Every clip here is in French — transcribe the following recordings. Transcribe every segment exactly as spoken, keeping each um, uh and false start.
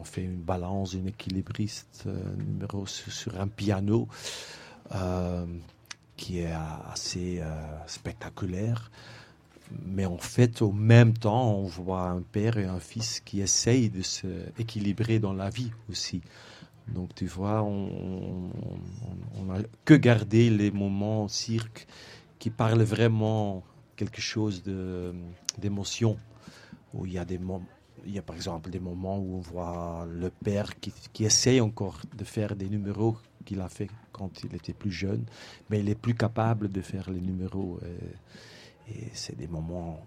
fait une balance, une équilibriste euh, numéro sur, sur un piano euh, qui est assez euh, spectaculaire. Mais en fait, au même temps, on voit un père et un fils qui essayent de se équilibrer dans la vie aussi. Donc tu vois, on n'a que gardé les moments au cirque qui parlent vraiment quelque chose de, d'émotion. Où il y a des moments, il y a par exemple des moments où on voit le père qui, qui essaye encore de faire des numéros qu'il a fait quand il était plus jeune, mais il est plus capable de faire les numéros. Et, et c'est des moments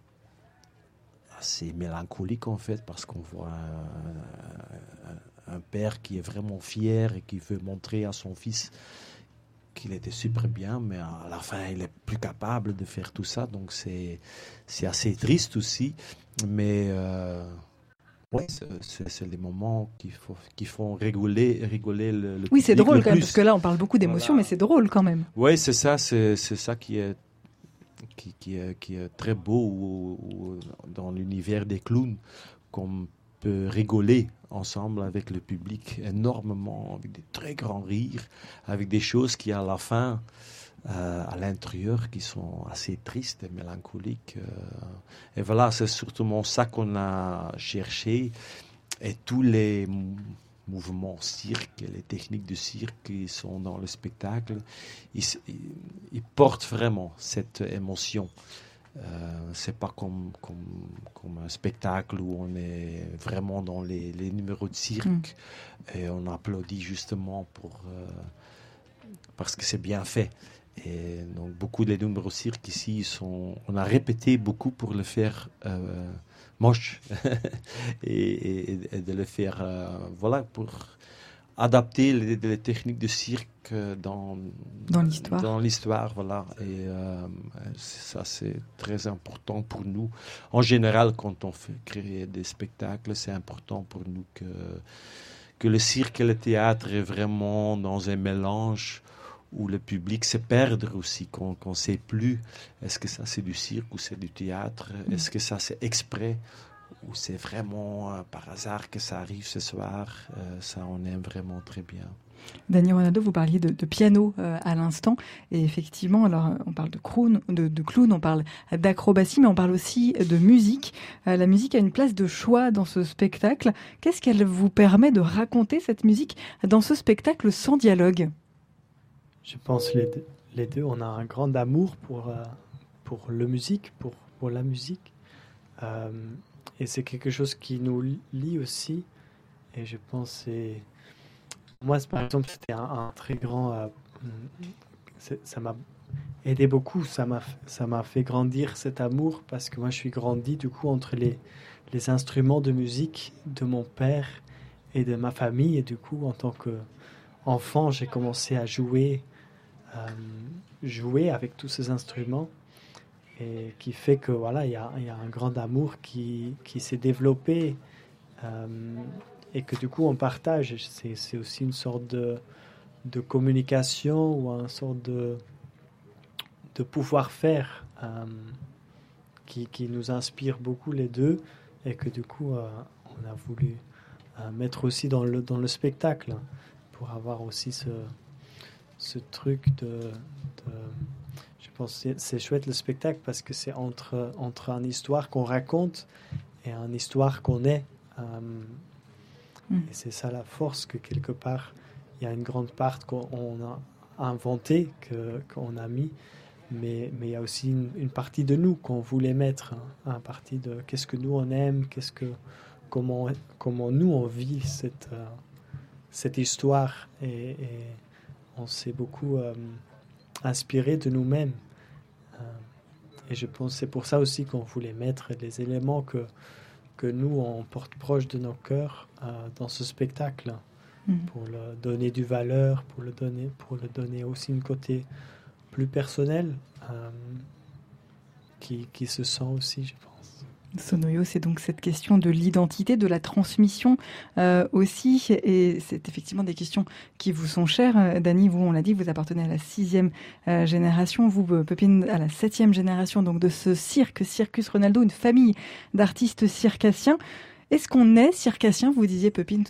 assez mélancoliques en fait, parce qu'on voit un, un, un père qui est vraiment fier et qui veut montrer à son fils qu'il était super bien, mais à la fin, il est plus capable de faire tout ça. Donc, c'est, c'est assez triste aussi. Mais euh, ouais, c'est, c'est des moments qui, faut, qui font rigoler, rigoler le, le Oui, c'est drôle quand même, plus. parce que là, on parle beaucoup d'émotions, voilà. Mais c'est drôle quand même. Oui, c'est ça. C'est, c'est ça qui est, qui, qui, est, qui est très beau ou, ou dans l'univers des clowns, qu'on peut rigoler ensemble avec le public énormément, avec des très grands rires, avec des choses qui à la fin, euh, à l'intérieur, qui sont assez tristes et mélancoliques. Euh, et voilà, c'est surtout ça qu'on a cherché. Et tous les mou- mouvements cirque, les techniques de cirque qui sont dans le spectacle, ils, ils, ils portent vraiment cette émotion. Euh, c'est pas comme, comme, comme un spectacle où on est vraiment dans les, les numéros de cirque mmh. et on applaudit justement pour, euh, parce que c'est bien fait. Et donc beaucoup des numéros de cirque ici, sont, on a répété beaucoup pour le faire euh, moche et, et, et de le faire, euh, voilà, pour adapter les, les techniques de cirque dans, dans l'histoire. Dans l'histoire, voilà. Et euh, ça, c'est très important pour nous. En général, quand on fait créer des spectacles, c'est important pour nous que, que le cirque et le théâtre est vraiment dans un mélange où le public se perd aussi, qu'on ne sait plus est-ce que ça c'est du cirque ou c'est du théâtre, mmh. est-ce que ça c'est exprès ou c'est vraiment euh, par hasard que ça arrive ce soir. Euh, ça, on aime vraiment très bien. Daniel Ronaldo, vous parliez de, de piano euh, à l'instant, et effectivement, alors on parle de clown, de, de clown, on parle d'acrobatie, mais on parle aussi de musique. Euh, la musique a une place de choix dans ce spectacle. Qu'est-ce qu'elle vous permet de raconter, cette musique, dans ce spectacle sans dialogue ? Je pense les deux, les deux, on a un grand amour pour, euh, pour le musique, pour, pour la musique. Euh, et c'est quelque chose qui nous lie aussi. Et je pense que c'est... Moi, par exemple, c'était un, un très grand... Euh, ça m'a aidé beaucoup, ça m'a, ça m'a fait grandir cet amour, parce que moi, je suis grandi, du coup, entre les, les instruments de musique de mon père et de ma famille. Et du coup, en tant qu'enfant, j'ai commencé à jouer, euh, jouer avec tous ces instruments. Et qui fait que, voilà, il y a, y a un grand amour qui, qui s'est développé. Euh, et que du coup on partage. C'est, c'est aussi une sorte de, de communication ou une sorte de, de pouvoir-faire euh, qui, qui nous inspire beaucoup les deux, et que du coup euh, on a voulu euh, mettre aussi dans le, dans le spectacle, pour avoir aussi ce, ce truc de, de... Je pense que c'est, c'est chouette le spectacle, parce que c'est entre, entre une histoire qu'on raconte et une histoire qu'on est. Euh, Et c'est ça la force, que quelque part, il y a une grande part qu'on a inventée, que, qu'on a mis, mais, mais il y a aussi une, une partie de nous qu'on voulait mettre, hein, une partie de qu'est-ce que nous on aime, qu'est-ce que, comment, comment nous on vit cette, euh, cette histoire, et, et on s'est beaucoup euh, inspiré de nous-mêmes. Euh, et je pense que c'est pour ça aussi qu'on voulait mettre les éléments que que nous, on porte proche de nos cœurs euh, dans ce spectacle, mmh. pour le donner du valeur, pour le donner, pour le donner aussi un côté plus personnel, euh, qui, qui se sent aussi, je pense. Sonoyo, c'est donc cette question de l'identité, de la transmission euh, aussi, et c'est effectivement des questions qui vous sont chères. Dany, vous, on l'a dit, vous appartenez à la sixième euh, génération, vous, Pépine, à la septième génération, donc de ce cirque, Circus Ronaldo, une famille d'artistes circassiens. Est-ce qu'on est circassien ? Vous disiez, Pépine, tout